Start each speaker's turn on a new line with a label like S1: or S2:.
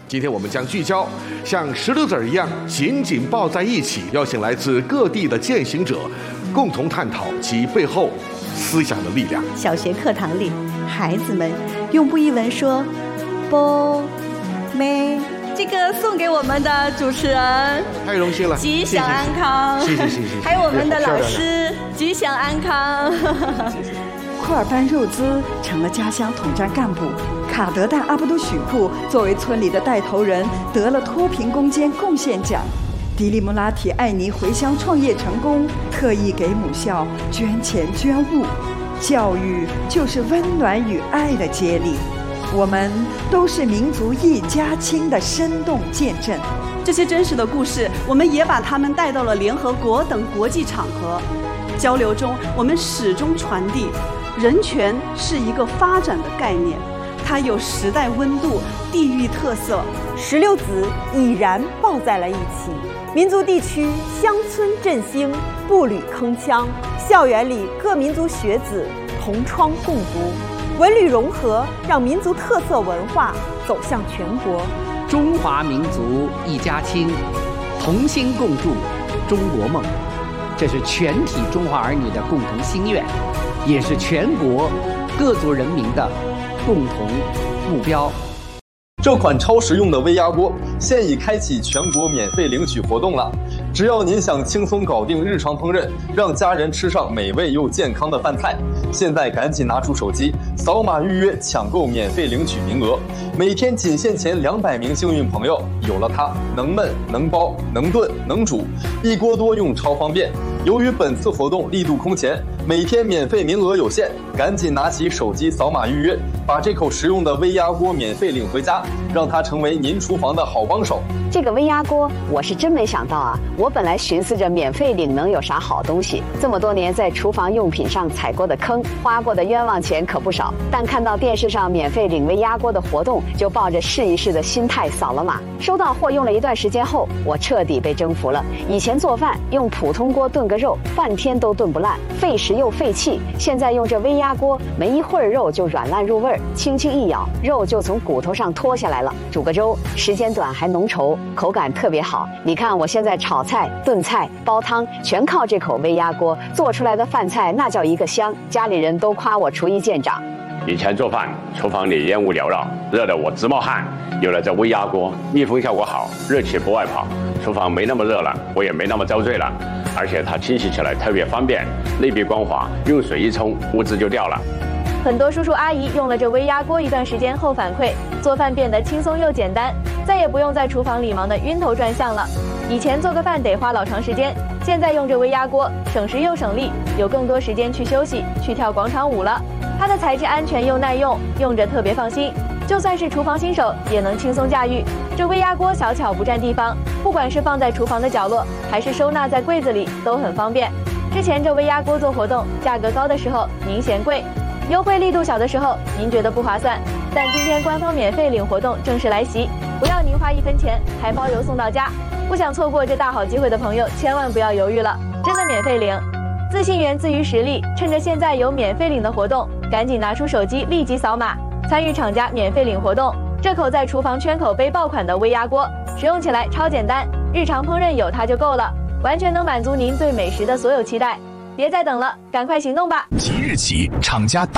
S1: 今天我们将聚焦像石榴籽一样紧紧抱在一起，邀请来自各地的践行者，共同探讨其背后思想的力量。
S2: 小学课堂里，孩子们用布依文说波妹，这个送给我们的主持人，
S1: 太荣幸了，
S2: 吉祥安康。
S1: 谢谢。
S2: 还有我们的老师，吉祥安康。
S3: 库尔班肉孜成了家乡统战干部，卡德旦阿卜杜许库作为村里的带头人得了脱贫攻坚贡献奖。迪利穆拉提艾尼回乡创业成功，特意给母校捐钱捐物。教育就是温暖与爱的接力，我们都是民族一家亲的生动见证。
S4: 这些真实的故事，我们也把它们带到了联合国等国际场合。交流中，我们始终传递，人权是一个发展的概念，它有时代温度、地域特色。
S5: 石榴籽已然抱在了一起，民族地区乡村振兴，步履铿锵，校园里各民族学子同窗共读，文旅融合，让民族特色文化走向全国。
S6: 中华民族一家亲，同心共筑中国梦，这是全体中华儿女的共同心愿，也是全国各族人民的共同目标。
S7: 这款超实用的微压锅现已开启全国免费领取活动了。只要您想轻松搞定日常烹饪，让家人吃上美味又健康的饭菜，现在赶紧拿出手机，扫码预约抢购免费领取名额。每天仅限前200名幸运朋友，有了它，能焖能包能炖能煮，一锅多用超方便。由于本次活动力度空前，每天免费名额有限，赶紧拿起手机扫码预约，把这口实用的微压锅免费领回家，让它成为您厨房的好帮手。
S8: 这个微压锅我是真没想到啊！我本来寻思着免费领能有啥好东西，这么多年在厨房用品上踩过的坑，花过的冤枉钱可不少。但看到电视上免费领微压锅的活动，就抱着试一试的心态扫了码。收到货用了一段时间后，我彻底被征服了。以前做饭用普通锅炖个肉，半天都炖不烂，费时又费气。现在用这微压锅，没一会儿肉就软烂入味儿，轻轻一咬，肉就从骨头上脱下来了。煮个粥，时间短还浓稠，口感特别好。你看我现在炒菜、炖菜、煲汤，全靠这口微压锅做出来的饭菜，那叫一个香。家里人都夸我厨艺见长。
S9: 以前做饭，厨房里烟雾缭绕，热得我直冒汗。有了这微压锅，密封效果好，热气不外跑，厨房没那么热了，我也没那么遭罪了。而且它清洗起来特别方便，内壁光滑，用水一冲，污渍就掉了。
S10: 很多叔叔阿姨用了这微压锅一段时间后反馈，做饭变得轻松又简单，再也不用在厨房里忙得晕头转向了。以前做个饭得花老长时间，现在用这微压锅省时又省力，有更多时间去休息，去跳广场舞了。它的材质安全又耐用，用着特别放心，就算是厨房新手也能轻松驾驭。这微压锅小巧不占地方，不管是放在厨房的角落，还是收纳在柜子里都很方便。之前这微压锅做活动，价格高的时候您嫌贵，优惠力度小的时候您觉得不划算，但今天官方免费领活动正式来袭，不要您花1分钱，还包邮送到家。不想错过这大好机会的朋友，千万不要犹豫了，真的免费领。自信源自于实力，趁着现在有免费领的活动，赶紧拿出手机立即扫码，参与厂家免费领活动。这口在厨房圈口杯爆款的微压锅，使用起来超简单，日常烹饪有它就够了，完全能满足您对美食的所有期待。别再等了，赶快行动吧！
S11: 即日起，厂家